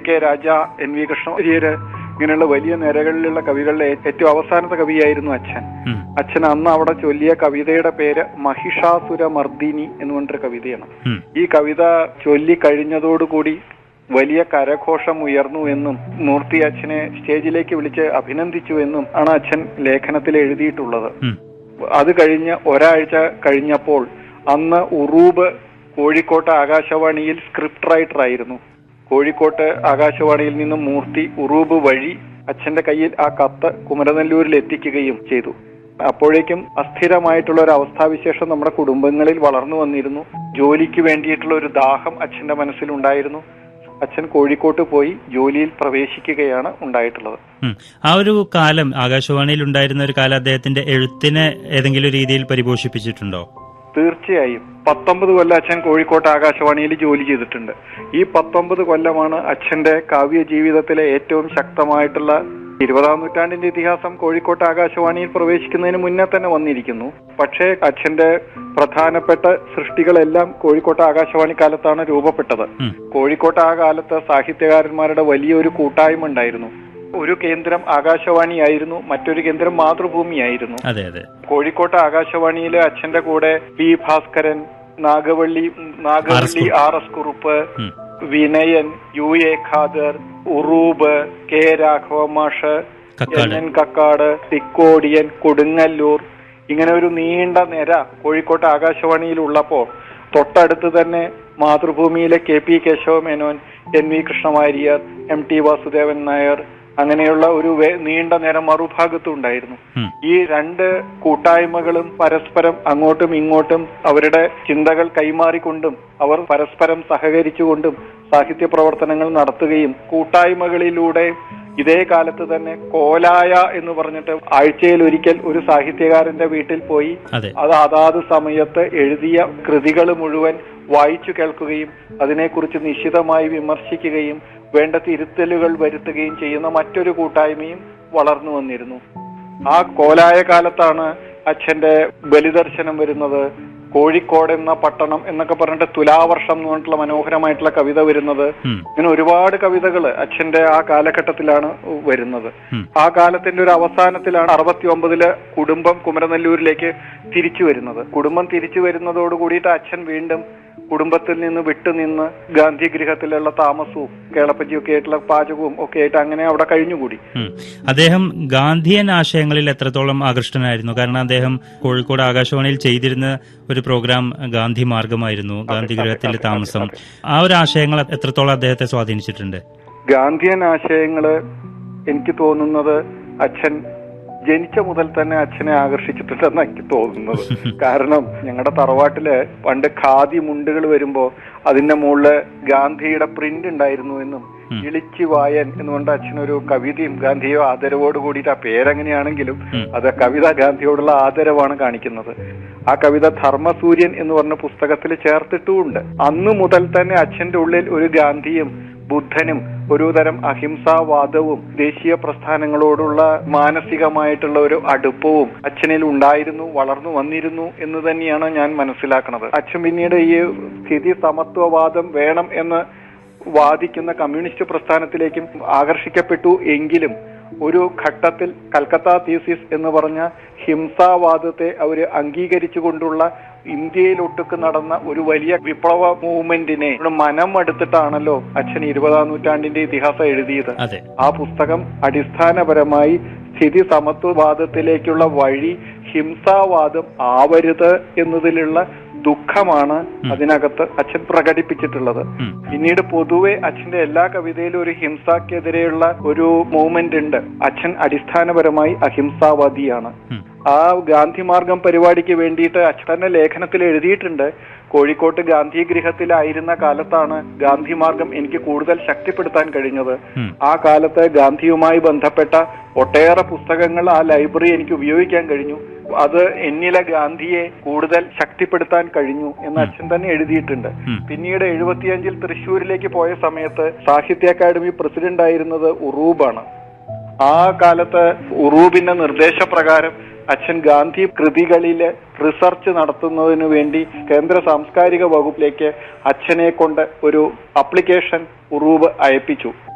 K രാജ, NV കൃഷ്ണവാര്യര് ഇങ്ങനെയുള്ള വലിയ നിരകളിലുള്ള കവികളിലെ ഏറ്റവും അവസാനത്തെ കവിയായിരുന്നു അച്ഛൻ. അച്ഛൻ അന്ന് അവിടെ ചൊല്ലിയ കവിതയുടെ പേര് മഹിഷാസുര മർദിനി എന്ന് പറഞ്ഞൊരു കവിതയാണ്. ഈ കവിത ചൊല്ലി കഴിഞ്ഞതോടുകൂടി വലിയ കരഘോഷം ഉയർന്നു എന്നും മൂർത്തി അച്ഛനെ സ്റ്റേജിലേക്ക് വിളിച്ച് അഭിനന്ദിച്ചു എന്നും ആണ് അച്ഛൻ ലേഖനത്തിൽ എഴുതിയിട്ടുള്ളത്. അത് കഴിഞ്ഞ് ഒരാഴ്ച കഴിഞ്ഞപ്പോൾ അന്ന് ഉറൂബ് കോഴിക്കോട്ട് ആകാശവാണിയിൽ സ്ക്രിപ്റ്റ് റൈറ്റർ ആയിരുന്നു. കോഴിക്കോട്ട് ആകാശവാണിയിൽ നിന്നും മൂർത്തി ഉറൂബ് വഴി അച്ഛന്റെ കയ്യിൽ ആ കത്ത് കുമരനെല്ലൂരിൽ എത്തിക്കുകയും ചെയ്തു. അപ്പോഴേക്കും അസ്ഥിരമായിട്ടുള്ള ഒരു അവസ്ഥാവിശേഷം നമ്മുടെ കുടുംബങ്ങളിൽ വളർന്നു വന്നിരുന്നു. ജോലിക്ക് വേണ്ടിയിട്ടുള്ള ഒരു ദാഹം അച്ഛന്റെ മനസ്സിലുണ്ടായിരുന്നു. അച്ഛൻ കോഴിക്കോട്ട് പോയി ജോലിയിൽ പ്രവേശിക്കുകയാണ് ഉണ്ടായിട്ടുള്ളത്. ആ ഒരു കാലം, ആകാശവാണിയിൽ ഉണ്ടായിരുന്ന ഒരു കാലം അദ്ദേഹത്തിന്റെ എഴുത്തിനെ ഏതെങ്കിലും രീതിയിൽ പരിപോഷിപ്പിച്ചിട്ടുണ്ടോ? തീർച്ചയായും. 19 കൊല്ലം അച്ഛൻ കോഴിക്കോട്ട് ആകാശവാണിയിൽ ജോലി ചെയ്തിട്ടുണ്ട്. ഈ 19 കൊല്ലമാണ് അച്ഛന്റെ കാവ്യ ജീവിതത്തിലെ ഏറ്റവും ശക്തമായിട്ടുള്ള 20-ാം നൂറ്റാണ്ടിന്റെ ഇതിഹാസം കോഴിക്കോട്ട് ആകാശവാണിയിൽ പ്രവേശിക്കുന്നതിന് മുന്നേ തന്നെ വന്നിരിക്കുന്നു. പക്ഷേ അച്ഛന്റെ പ്രധാനപ്പെട്ട സൃഷ്ടികളെല്ലാം കോഴിക്കോട്ട് ആകാശവാണി കാലത്താണ് രൂപപ്പെട്ടത്. കോഴിക്കോട്ട് ആ കാലത്ത് സാഹിത്യകാരന്മാരുടെ വലിയൊരു കൂട്ടായ്മ ഉണ്ടായിരുന്നു. ഒരു കേന്ദ്രം ആകാശവാണിയായിരുന്നു, മറ്റൊരു കേന്ദ്രം മാതൃഭൂമിയായിരുന്നു. കോഴിക്കോട്ട് ആകാശവാണിയിലെ അച്ഛന്റെ കൂടെ P Bhaskaran, Nagavalli RS Kurup, Vinayan, UA Khader, Uroob, K Raghava മാഷ്, NN കക്കാട്, തിക്കോടിയൻ, കൊടുങ്ങല്ലൂർ, ഇങ്ങനെ ഒരു നീണ്ട നിര കോഴിക്കോട്ട് ആകാശവാണിയിൽ ഉള്ളപ്പോൾ തൊട്ടടുത്ത് തന്നെ മാതൃഭൂമിയിലെ KP Kesava Menon, NV Krishna Warrier, MT Vasudevan Nair, അങ്ങനെയുള്ള ഒരു നീണ്ട നേരം മറുഭാഗത്തും ഉണ്ടായിരുന്നു. ഈ രണ്ട് കൂട്ടായ്മകളും പരസ്പരം അങ്ങോട്ടും ഇങ്ങോട്ടും അവരുടെ ചിന്തകൾ കൈമാറിക്കൊണ്ടും അവർ പരസ്പരം സഹകരിച്ചുകൊണ്ടും സാഹിത്യ പ്രവർത്തനങ്ങൾ നടത്തുകയും കൂട്ടായ്മകളിലൂടെ ഇതേ കാലത്ത് തന്നെ കോലായ എന്ന് പറഞ്ഞിട്ട് ആഴ്ചയിൽ ഒരിക്കൽ ഒരു സാഹിത്യകാരന്റെ വീട്ടിൽ പോയി അത് അതാത് സമയത്ത് എഴുതിയ കൃതികൾ മുഴുവൻ വായിച്ചു കേൾക്കുകയും അതിനെക്കുറിച്ച് നിശിതമായി വിമർശിക്കുകയും വേണ്ട തിരുത്തലുകൾ വരുത്തുകയും ചെയ്യുന്ന മറ്റൊരു കൂട്ടായ്മയും വളർന്നു വന്നിരുന്നു. ആ കോലായ കാലത്താണ് അച്ഛന്റെ ബലിദർശനം വരുന്നത്. കോഴിക്കോട് എന്ന പട്ടണം എന്നൊക്കെ പറഞ്ഞിട്ട് തുലാവർഷം എന്ന് പറഞ്ഞിട്ടുള്ള മനോഹരമായിട്ടുള്ള കവിത വരുന്നത്. ഇങ്ങനെ ഒരുപാട് കവിതകൾ അച്ഛന്റെ ആ കാലഘട്ടത്തിലാണ് വരുന്നത്. ആ കാലത്തിന്റെ ഒരു അവസാനത്തിലാണ് 69 കുടുംബം കുമരനെല്ലൂരിലേക്ക് തിരിച്ചു വരുന്നത്. കുടുംബം തിരിച്ചു വരുന്നതോട് കൂടിയിട്ട് അച്ഛൻ വീണ്ടും കുടുംബത്തിൽ നിന്ന് വിട്ടുനിന്ന് ഗാന്ധി ഗൃഹത്തിലുള്ള താമസവും കേളപ്പജിയൊക്കെ ആയിട്ടുള്ള പാചകവും ഒക്കെ ആയിട്ട് അങ്ങനെ അവിടെ കഴിഞ്ഞുകൂടി. അദ്ദേഹം ഗാന്ധിയൻ ആശയങ്ങളിൽ എത്രത്തോളം ആകൃഷ്ടനായിരുന്നു? കാരണം അദ്ദേഹം കോഴിക്കോട് ആകാശവാണിയിൽ ചെയ്തിരുന്ന ഒരു പ്രോഗ്രാം ഗാന്ധി മാർഗമായിരുന്നു, ഗാന്ധി ഗൃഹത്തിലെ താമസം. ആ ഒരു ആശയങ്ങൾ എത്രത്തോളം അദ്ദേഹത്തെ സ്വാധീനിച്ചിട്ടുണ്ട്? ഗാന്ധിയൻ ആശയങ്ങള് എനിക്ക് തോന്നുന്നത് അച്ഛൻ ജനിച്ച മുതൽ തന്നെ അച്ഛനെ ആകർഷിച്ചിട്ടുണ്ടെന്ന് എനിക്ക് തോന്നുന്നത്. കാരണം ഞങ്ങളുടെ തറവാട്ടില് പണ്ട് ഖാദി മുണ്ടുകൾ വരുമ്പോ അതിന്റെ മുകളില് ഗാന്ധിയുടെ പ്രിന്റ് ഉണ്ടായിരുന്നു എന്നും ഇളിച്ചി വായൻ എന്നുകൊണ്ട് അച്ഛനൊരു കവിതയും ഗാന്ധിയോ ആദരവോട് കൂടിയിട്ട്, ആ പേരെങ്ങനെയാണെങ്കിലും അത് കവിത ഗാന്ധിയോടുള്ള ആദരവാണ് കാണിക്കുന്നത്. ആ കവിത ധർമ്മസൂര്യൻ എന്ന് പറഞ്ഞ പുസ്തകത്തിൽ ചേർത്തിട്ടുമുണ്ട്. അന്നു മുതൽ തന്നെ അച്ഛന്റെ ഉള്ളിൽ ഒരു ഗാന്ധിയും ബുദ്ധനും ഒരു തരം അഹിംസാവാദവും ദേശീയ പ്രസ്ഥാനങ്ങളോടുള്ള മാനസികമായിട്ടുള്ള ഒരു അടുപ്പവും അച്ഛനിൽ ഉണ്ടായിരുന്നു, വളർന്നു വന്നിരുന്നു എന്ന് തന്നെയാണ് ഞാൻ മനസ്സിലാക്കുന്നത്. അച്ഛൻ പിന്നീട് ഈ സ്ഥിതി സമത്വവാദം വേണം എന്ന് വാദിക്കുന്ന കമ്മ്യൂണിസ്റ്റ് പ്രസ്ഥാനത്തിലേക്കും ആകർഷിക്കപ്പെട്ടു. എങ്കിലും ഒരു ഘട്ടത്തിൽ കൽക്കത്ത തീസിസ് എന്ന് പറഞ്ഞ ഹിംസാവാദത്തെ അവര് അംഗീകരിച്ചുകൊണ്ടുള്ള ഇന്ത്യയിലൊട്ടുക്ക് നടന്ന ഒരു വലിയ വിപ്ലവ മൂവ്മെന്റിനെ മനം എടുത്തിട്ടാണല്ലോ അച്ഛൻ 20-ാം നൂറ്റാണ്ടിന്റെ ഇതിഹാസം എഴുതിയത്. ആ പുസ്തകം അടിസ്ഥാനപരമായി സ്ഥിതി സമത്വവാദത്തിലേക്കുള്ള വഴി ഹിംസാവാദം ആവരുത് എന്നതിലുള്ള ദുഃഖമാണ് അതിനകത്ത് അച്ഛൻ പ്രകടിപ്പിച്ചിട്ടുള്ളത്. പിന്നീട് പൊതുവെ അച്ഛന്റെ എല്ലാ കവിതയിലും ഒരു ഹിംസക്കെതിരെയുള്ള ഒരു മൂവ്മെന്റ് ഉണ്ട്. അച്ഛൻ അടിസ്ഥാനപരമായി അഹിംസാവാദിയാണ്. ആ ഗാന്ധി മാർഗം പരിപാടിക്ക് വേണ്ടിയിട്ട് അച്ഛന്റെ ലേഖനത്തിൽ എഴുതിയിട്ടുണ്ട്, കോഴിക്കോട്ട് ഗാന്ധി ഗൃഹത്തിലായിരുന്ന കാലത്താണ് ഗാന്ധി മാർഗം എനിക്ക് കൂടുതൽ ശക്തിപ്പെടുത്താൻ കഴിഞ്ഞത്. ആ കാലത്ത് ഗാന്ധിയുമായി ബന്ധപ്പെട്ട ഒട്ടേറെ പുസ്തകങ്ങൾ ആ ലൈബ്രറി എനിക്ക് ഉപയോഗിക്കാൻ കഴിഞ്ഞു. അത് എന്നിലെ ഗാന്ധിയെ കൂടുതൽ ശക്തിപ്പെടുത്താൻ കഴിഞ്ഞു എന്ന് അച്ഛൻ തന്നെ എഴുതിയിട്ടുണ്ട്. പിന്നീട് 75-ൽ തൃശ്ശൂരിലേക്ക് പോയ സമയത്ത് സാഹിത്യ അക്കാദമി പ്രസിഡന്റ് ആയിരുന്നത് ഉറൂബാണ്. ആ കാലത്ത് ഉറൂബിന്റെ നിർദ്ദേശപ്രകാരം അച്ഛൻ ഗാന്ധി കൃതികളിലെ റിസർച്ച് നടത്തുന്നതിനു വേണ്ടി കേന്ദ്ര സാംസ്കാരിക വകുപ്പിലേക്ക് അച്ഛനെ കൊണ്ട് ഒരു അപ്ലിക്കേഷൻ ഉറൂബ് അയപ്പിച്ചു.